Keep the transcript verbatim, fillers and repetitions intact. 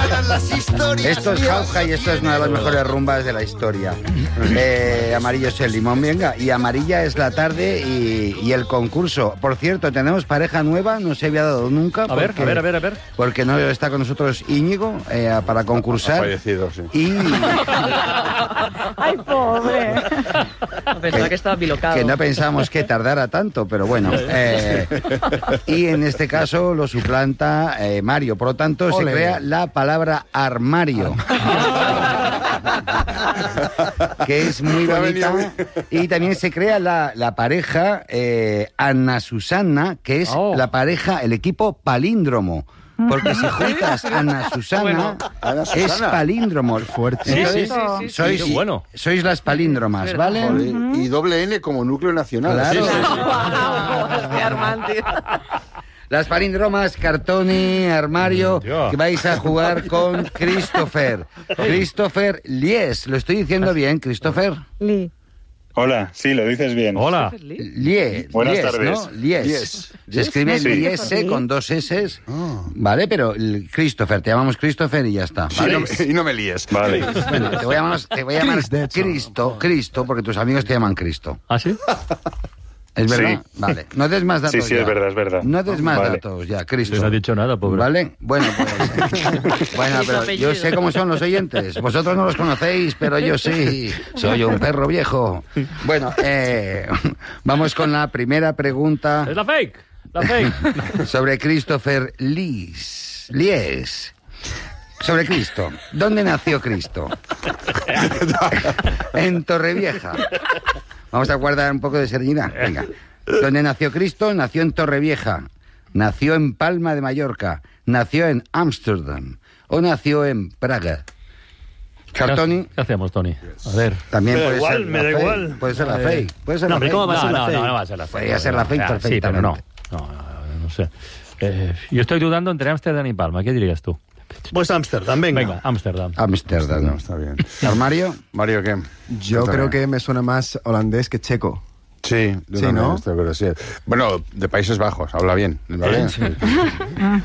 Esto es jauja y esto es una de las mejores rumbas de la historia. Eh, amarillo es el limón, venga. Y amarilla es la tarde y, y el concurso. Por cierto, tenemos pareja nueva, no se había dado nunca. A porque, ver, a ver, a ver, a ver. Porque no está con nosotros Íñigo eh, para concursar. Ha fallecido, sí. Y... ¡Ay, pobre! Pensaba que estaba bilocado. Que no pensábamos que tardara tanto, pero bueno. Eh, y en este caso lo suplanta eh, Mario. Por lo tanto, Ole. se crea la palabra armario. Que es muy Me ha bonita. venido Y también se crea la, la pareja eh, Ana Susana, que es Oh. la pareja, el equipo palíndromo. Porque si juntas Ana Susana, Bueno. Ana es Susana. palíndromo. Fuerte. Sí, Entonces, sí, sí, sí, sí. Sois, Qué bueno. sois las palíndromas, ¿vale? Joder, y doble N como núcleo nacional. Claro. Sí, sí, sí. Hostia, Armando. Las palíndromas, Cartoni, Armario, Dios. que vais a jugar con Christopher. Christopher Lies. ¿Lo estoy diciendo bien, Christopher? Lee. Hola, sí, lo dices bien. Hola. Lies. Buenas Lies, tardes. ¿no? Lies. Lies. Se escribe Sí. Liese con dos S. Vale, pero el Christopher, te llamamos Christopher y ya está. Y ¿vale? no, me- y no me líes. Vale. Bueno, te voy a llamar, te voy a llamar Chris, de hecho. Cristo, Cristo, porque tus amigos te llaman Cristo. ¿Ah, sí? ¿Es verdad? Sí. Vale. No des más datos Sí, sí, ya. es verdad, es verdad. No des más Vale. datos ya, Cristo. No ha dicho nada, pobre. ¿Vale? Bueno, pues... bueno, pero yo sé cómo son los oyentes. Vosotros no los conocéis, pero yo sí. Soy un perro viejo. Bueno, eh, vamos con la primera pregunta Es la fake. La fake. sobre Christopher Lies. Lies. Sobre Cristo. ¿Dónde nació Cristo? En Torrevieja. Vamos a guardar un poco de serenidad. Venga. ¿Dónde nació Cristo? Nació en Torrevieja. Nació en Palma de Mallorca. Nació en Ámsterdam. O nació en Praga. Cartoni. ¿Qué hacemos, Tony? A ver. También Me da puede igual, ser me la da fake. igual. Puede ser la fake. Puede ser No, la hombre, fake. ¿cómo va a No, ser la no, fake? no, no va a ser la fake. Podría ser la fake Ah, sí, pero no. perfectamente. No, no, no sé. Eh, yo estoy dudando entre Ámsterdam y Palma. ¿Qué dirías tú? Pues Ámsterdam, venga. Venga, Ámsterdam. Ámsterdam. No, está bien. ¿Armario? Mario, ¿qué? Yo Cuéntame. creo que me suena más holandés que checo. Sí, de Sí, una ¿no? manera, estoy de acuerdo, sí. Bueno, de Países Bajos, habla bien, ¿vale?